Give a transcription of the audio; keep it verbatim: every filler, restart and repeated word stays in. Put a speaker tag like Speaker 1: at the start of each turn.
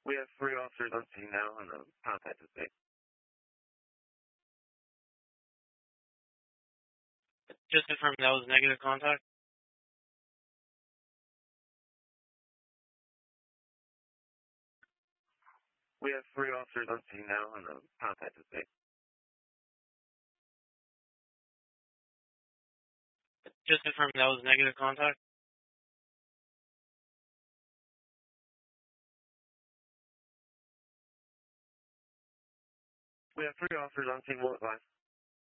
Speaker 1: We have three officers on scene now and a contact is made.
Speaker 2: Just confirm that was negative contact.
Speaker 1: We have three officers on scene now and a contact is made.
Speaker 2: Just confirm that was negative contact.
Speaker 1: We have three officers on scene. We'll advise.